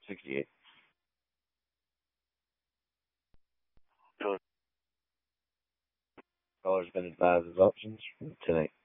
68. Caller's been advised his options for tonight.